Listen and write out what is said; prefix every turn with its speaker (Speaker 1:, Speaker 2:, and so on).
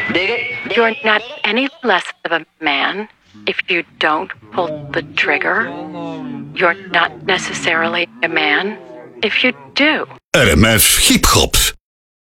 Speaker 1: Dig it?
Speaker 2: You're not any less of a man if you don't pull the trigger. You're not necessarily a man if you do.
Speaker 3: RMF Hip Hop.